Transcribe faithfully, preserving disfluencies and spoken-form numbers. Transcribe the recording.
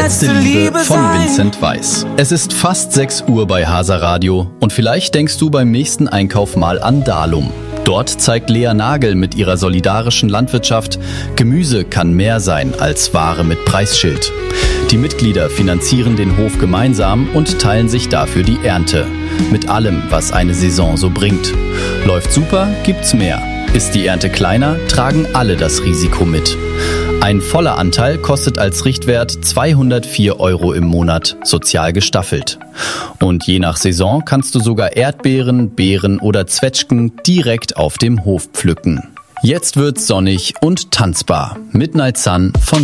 Letzte Liebe von Vincent Weiss. Es ist fast sechs Uhr bei Hasa Radio und vielleicht denkst du beim nächsten Einkauf mal an Dalum. Dort zeigt Lea Nagel mit ihrer solidarischen Landwirtschaft, Gemüse kann mehr sein als Ware mit Preisschild. Die Mitglieder finanzieren den Hof gemeinsam und teilen sich dafür die Ernte. Mit allem, was eine Saison so bringt. Läuft super, gibt's mehr. Ist die Ernte kleiner, tragen alle das Risiko mit. Ein voller Anteil kostet als Richtwert zweihundertvier Euro im Monat, sozial gestaffelt. Und je nach Saison kannst du sogar Erdbeeren, Beeren oder Zwetschgen direkt auf dem Hof pflücken. Jetzt wird's sonnig und tanzbar. Midnight Sun von